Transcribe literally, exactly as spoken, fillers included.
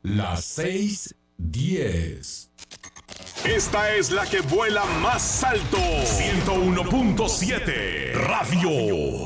Las seis diez. Esta es la que vuela más alto. ciento uno punto siete Radio.